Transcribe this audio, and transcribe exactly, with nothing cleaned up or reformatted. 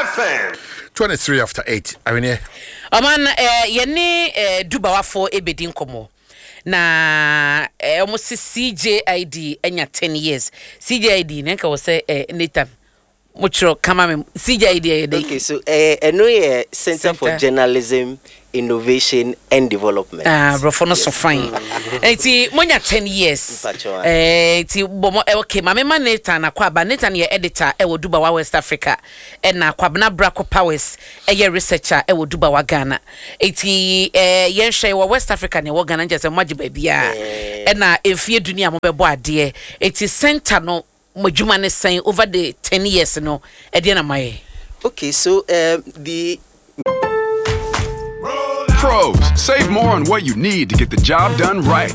F M. twenty-three after eight. I mean, Oman eh yene eh dubawafo ebedi nkomo. Na eh almost C J I D enya ten years. C J I D nenka wo say eh Nathan muchro kama me C J I D. Okay, so eh eno ye Center for Journalism, Innovation and Development. Ah, brofo no so fine. Enti monya ten years. Eh enti bomo okay, mama ma Nathan akwaba Nathan ye editor e wo Dubawa West Africa. E na kwabna Brako Powers e ye researcher e wo Dubawa Ghana. Enti eh yen hwe wo West Africa ne wo Ghana nje se maji ba bia. E na efie dunia mo bebo ade. Enti center no majuma ne sen over the ten years no e de na maye. Okay, so um the Pros, save more on what you need to get the job done right.